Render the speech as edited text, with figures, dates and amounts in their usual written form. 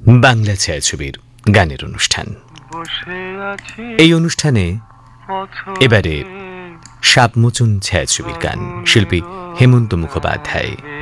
বাংলা ছায়াছবির গানের অনুষ্ঠান। এই অনুষ্ঠানে এবারে সাপমোচন ছায়াছবির গান, শিল্পী হেমন্ত মুখোপাধ্যায়।